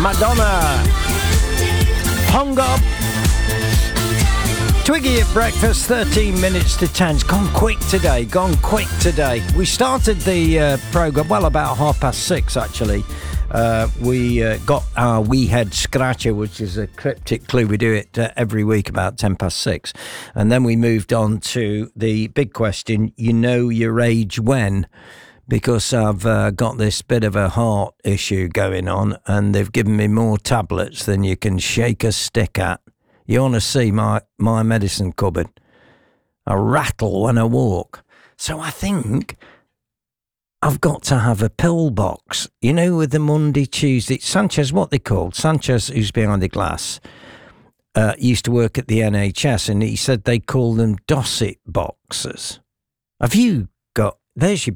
Madonna. Hung up. Twiggy at breakfast, 13 minutes to 10. It's gone quick today, We started the programme, well, about 6:30 actually. We got our wee head scratcher, which is a cryptic clue. We do it every week about 6:10. And then we moved on to the big question, you know your age when? Because I've got this bit of a heart issue going on, and they've given me more tablets than you can shake a stick at. You want to see my medicine cupboard? I rattle when I walk. So I think I've got to have a pill box. You know, with the Monday, Tuesday... Sanchez, what they called? Sanchez, who's behind the glass, used to work at the NHS, and he said they call them Dosset boxes. Have you got... There's your